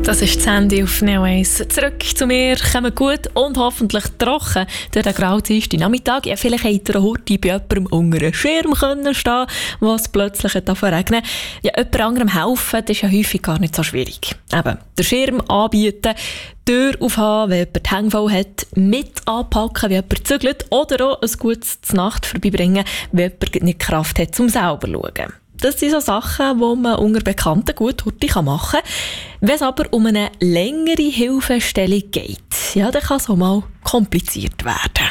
Das ist das Handy auf Neo 1. Zurück zu mir, kommen gut und hoffentlich trocken durch den grauen Nachmittag. Ja, vielleicht hätte ihr heute bei jemandem unter einem Schirm können stehen, wo es plötzlich regnet. Ja, jemand anderem helfen, das ist ja häufig gar nicht so schwierig. Eben, den Schirm anbieten, die Tür aufhaben, wenn jemand die Hänge voll hat, mit anpacken, wie jemand zügelt, oder auch ein gutes Nacht vorbeibringen, wenn jemand nicht Kraft hat, um selber zu schauen. Das sind so Sachen, die man unter Bekannten gut heute machen kann. Wenn es aber um eine längere Hilfestellung geht, ja, dann kann es auch mal kompliziert werden.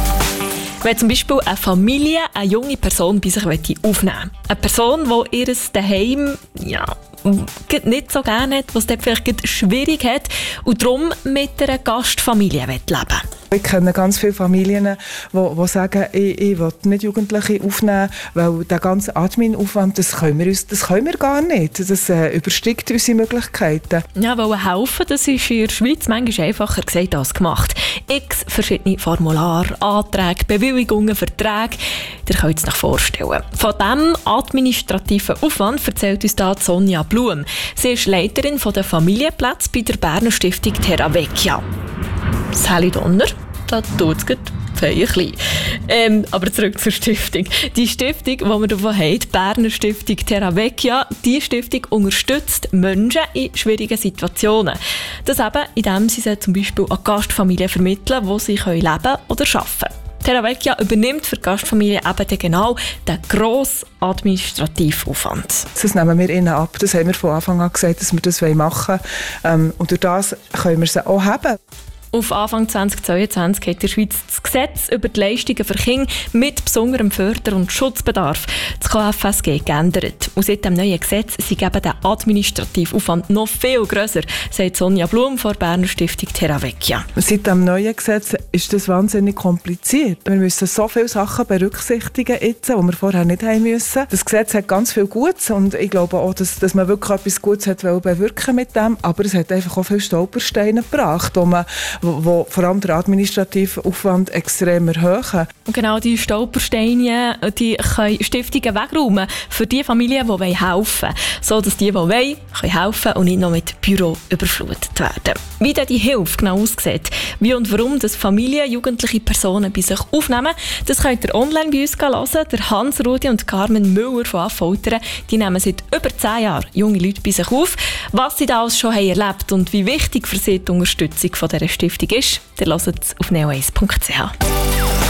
Wenn zum Beispiel eine Familie eine junge Person bei sich aufnehmen will. Eine Person, die ihr Daheim nicht so gerne hat, was dort vielleicht schwierig hat und darum mit einer Gastfamilie leben will. Ich kenne ganz viele Familien, die sagen, ich will nicht Jugendliche aufnehmen, weil der ganze Admin-Aufwand, das können wir gar nicht. Das übersteigt unsere Möglichkeiten. Ja, weil helfen, das ist in der Schweiz manchmal einfacher gesagt als gemacht. X verschiedene Formulare, Anträge, Bewilligungen, Verträge. Ihr könnt es euch vorstellen. Von diesem administrativen Aufwand erzählt uns da Sonja Blum. Sie ist Leiterin der Familienplätze bei der Berner Stiftung Terra Vecchia. Sally Donner, da tut es gut ein bisschen. Aber zurück zur Stiftung. Die Stiftung, die wir davon haben, die Berner Stiftung Terra Vecchia, die Stiftung unterstützt Menschen in schwierigen Situationen. Das eben, indem sie zum Beispiel an Gastfamilien vermitteln, wo sie leben oder arbeiten können. Terra Vecchia übernimmt für die Gastfamilie eben genau den grossen Administrativaufwand. Das nehmen wir ihnen ab. Das haben wir von Anfang an gesagt, dass wir das machen wollen. Und durch das können wir sie auch haben. Auf Anfang 2022 hat in der Schweiz das Gesetz über die Leistungen für Kinder mit besonderem Förder- und Schutzbedarf, das KFSG, geändert. Und seit dem neuen Gesetz ist eben der Administrativaufwand noch viel grösser, sagt Sonja Blum von der Berner Stiftung Terra Vecchia. Seit dem neuen Gesetz ist das wahnsinnig kompliziert. Wir müssen so viele Sachen berücksichtigen, jetzt, die wir vorher nicht haben müssen. Das Gesetz hat ganz viel Gutes und ich glaube auch, dass man wirklich etwas Gutes hat bewirken mit dem, aber es hat einfach auch viele Stolpersteine gebracht, wo vor allem der administrative Aufwand extrem erhöhen. Und genau diese Stolpersteine, die können Stiftungen wegräumen für die Familien, die helfen wollen. So dass die wollen, helfen können und nicht noch mit Büro überflutet werden. Wie denn die Hilfe genau aussieht, wie und warum das Familien jugendliche Personen bei sich aufnehmen, das könnt ihr online bei uns hören. Der Hans Rudi und Carmen Müller von Affoltern, die nehmen seit über 10 Jahren junge Leute bei sich auf. Was sie da alles schon erlebt haben und wie wichtig für sie die Unterstützung von dieser Stiftung ist, ihr hört es auf neo1.ch.